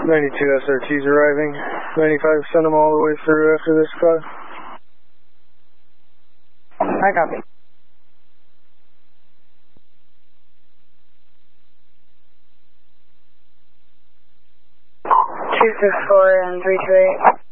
92 SRTs arriving. 95, send them all the way through after this class. I copy. 264 and 328.